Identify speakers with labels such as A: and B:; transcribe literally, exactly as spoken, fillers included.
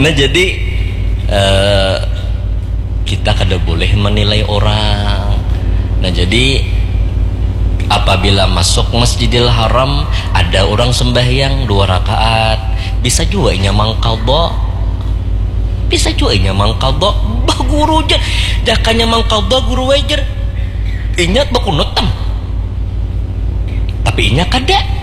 A: Nah jadi uh, kita kada boleh menilai orang. Nah jadi apabila masuk Masjidil Haram ada orang sembahyang dua rakaat, bisa juga inya mangqadha, bisa juga inya mangqadha. Bah guru je jakanya mangqadha guru wajar ingat baku notam, tapi inya kada